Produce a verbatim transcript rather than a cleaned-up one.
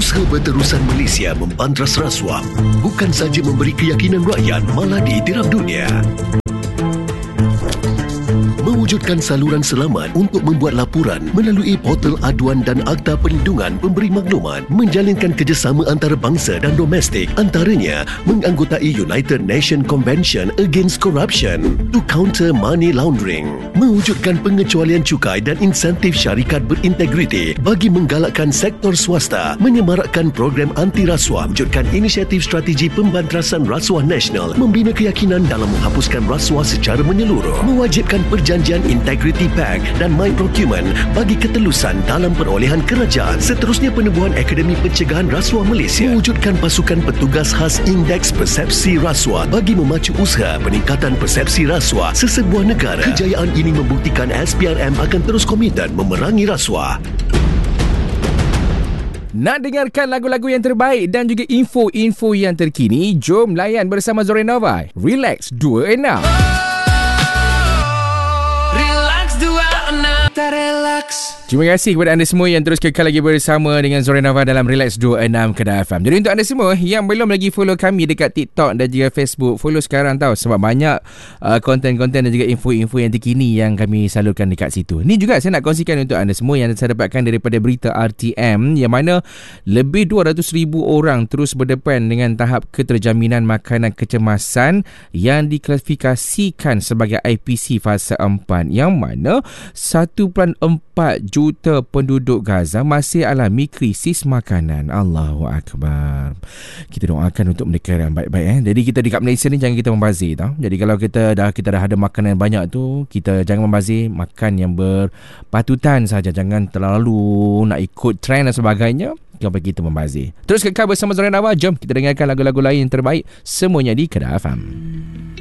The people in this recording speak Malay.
Usaha berterusan Malaysia membantras rasuah bukan saja memberi keyakinan rakyat, malah ditiram dunia. Mewujudkan saluran selamat untuk membuat laporan melalui portal aduan dan Akta Perlindungan Pemberi Maklumat, menjalinkan kerjasama antarabangsa dan domestik, antaranya menganggotai United Nations Convention Against Corruption to counter money laundering, mewujudkan pengecualian cukai dan insentif syarikat berintegriti bagi menggalakkan sektor swasta, menyemarakkan program anti rasuah, wujudkan inisiatif strategi pembantrasan rasuah nasional, membina keyakinan dalam menghapuskan rasuah secara menyeluruh, mewajibkan perjanjian Integrity Pact dan My Procurement bagi ketelusan dalam perolehan kerajaan. Seterusnya, penubuhan Akademi Pencegahan Rasuah Malaysia, mewujudkan pasukan petugas khas Indeks Persepsi Rasuah bagi memacu usaha peningkatan persepsi rasuah sesebuah negara. Kejayaan ini membuktikan S P R M akan terus komited memerangi rasuah. Nak dengarkan lagu-lagu yang terbaik dan juga info-info yang terkini? Jom layan bersama Zorenova. Relax dua puluh enam. Terima kasih kepada anda semua yang terus kekal lagi bersama dengan Zorenova dalam Relax dua puluh enam Kedah F M. Jadi untuk anda semua yang belum lagi follow kami dekat TikTok dan juga Facebook, follow sekarang tau, sebab banyak uh, konten-konten dan juga info-info yang terkini yang kami salurkan dekat situ. Ni juga saya nak kongsikan untuk anda semua yang saya dapatkan daripada berita R T M, yang mana lebih dua ratus ribu orang terus berdepan dengan tahap keterjaminan makanan kecemasan yang diklasifikasikan sebagai I P C fasa empat, yang mana satu perpuluhan empat juta penduduk Gaza masih alami krisis makanan. Allahu Akbar. Kita doakan untuk mereka yang baik-baik eh. Jadi kita dekat Malaysia ni jangan kita membazir tau. Jadi kalau kita dah kita dah ada makanan banyak tu, kita jangan membazir, makan yang berpatutan saja, jangan terlalu nak ikut trend dan sebagainya sampai kita membazir. Terus kekal bersama Zorenova. Jom kita dengarkan lagu-lagu lain yang terbaik semuanya di Kedah F M.